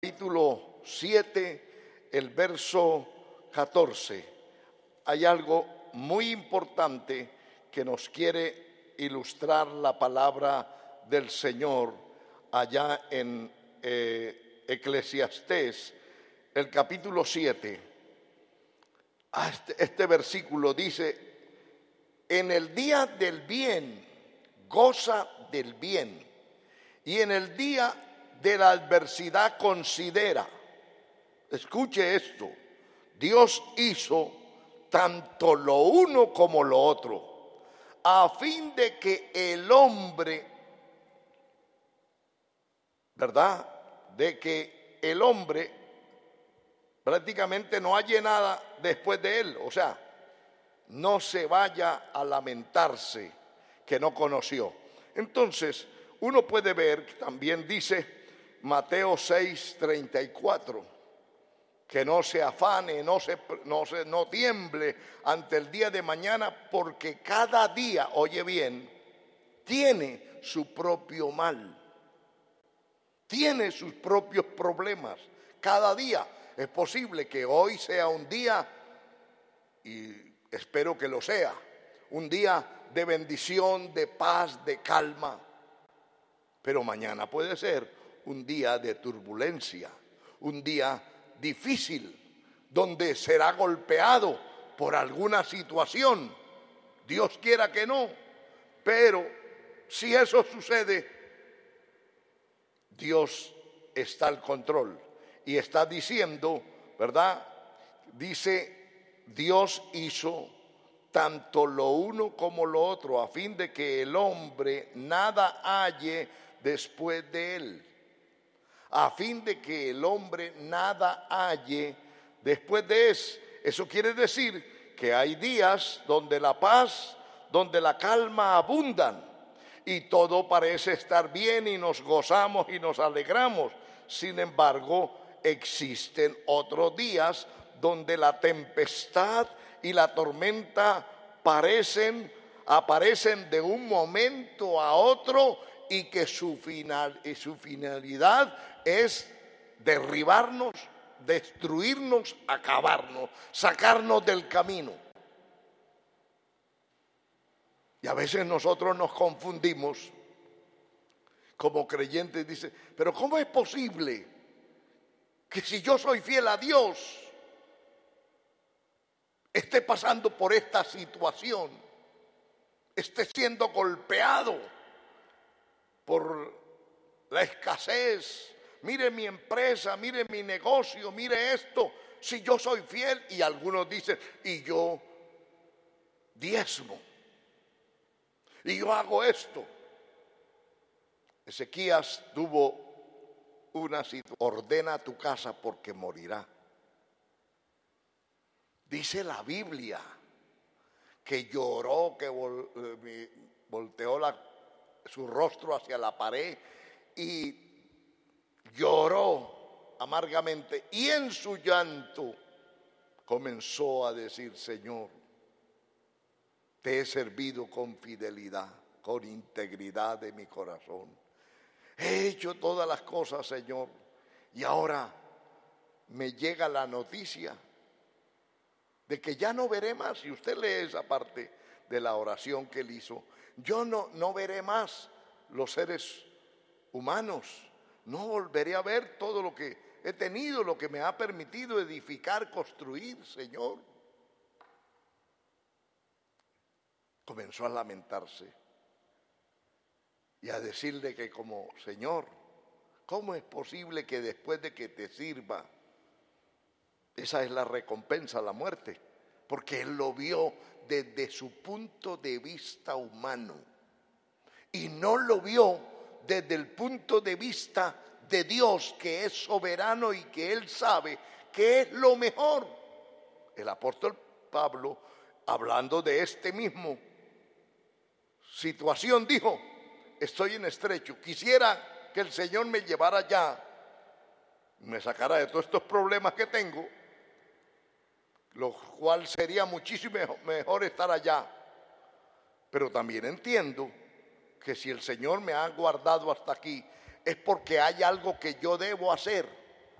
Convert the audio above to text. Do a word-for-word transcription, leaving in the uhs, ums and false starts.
Capítulo siete, el verso catorce. Hay algo muy importante que nos quiere ilustrar la palabra del Señor allá en eh, Eclesiastés, el capítulo siete. Este, este versículo dice: en el día del bien, goza del bien, y en el día de la adversidad considera. Escuche esto: Dios hizo tanto lo uno como lo otro, a fin de que el hombre, ¿verdad? De que el hombre prácticamente no halle nada después de él, o sea, no se vaya a lamentarse que no conoció. Entonces, uno puede ver que también dice Mateo seis, treinta y cuatro, que no se afane, no, se, no, se, no tiemble ante el día de mañana, porque cada día, oye bien, tiene su propio mal, tiene sus propios problemas. Cada día es posible que hoy sea un día, y espero que lo sea, un día de bendición, de paz, de calma, pero mañana puede ser un día de turbulencia, un día difícil, donde será golpeado por alguna situación. Dios quiera que no, pero si eso sucede, Dios está al control y está diciendo, ¿verdad? Dice, Dios hizo tanto lo uno como lo otro, a fin de que el hombre nada halle después de él. A fin de que el hombre nada halle después de eso. Eso quiere decir que hay días donde la paz, donde la calma abundan y todo parece estar bien y nos gozamos y nos alegramos. Sin embargo, existen otros días donde la tempestad y la tormenta parecen, aparecen de un momento a otro, y que su final y su finalidad es derribarnos, destruirnos, acabarnos, sacarnos del camino. Y a veces nosotros nos confundimos como creyentes, dice, pero ¿cómo es posible que si yo soy fiel a Dios esté pasando por esta situación, esté siendo golpeado por la escasez? Mire mi empresa, mire mi negocio, mire esto, si yo soy fiel. Y algunos dicen, y yo diezmo, y yo hago esto. Ezequías tuvo una situación: ordena tu casa porque morirá. Dice la Biblia que lloró, que vol, eh, volteó la su rostro hacia la pared y lloró amargamente, y en su llanto comenzó a decir: Señor, te he servido con fidelidad, con integridad de mi corazón, he hecho todas las cosas, Señor, y ahora me llega la noticia de que ya no veré más. Y usted lee esa parte de la oración que él hizo: yo no, no veré más los seres humanos, no volveré a ver todo lo que he tenido, lo que me ha permitido edificar, construir, Señor. Comenzó a lamentarse y a decirle que como: Señor, ¿cómo es posible que después de que te sirva, esa es la recompensa, la muerte? Porque él lo vio desde su punto de vista humano y no lo vio desde el punto de vista de Dios, que es soberano y que él sabe que es lo mejor. El apóstol Pablo, hablando de este mismo situación, dijo: estoy en estrecho, quisiera que el Señor me llevara allá, me sacara de todos estos problemas que tengo, lo cual sería muchísimo mejor estar allá. Pero también entiendo que si el Señor me ha guardado hasta aquí, es porque hay algo que yo debo hacer.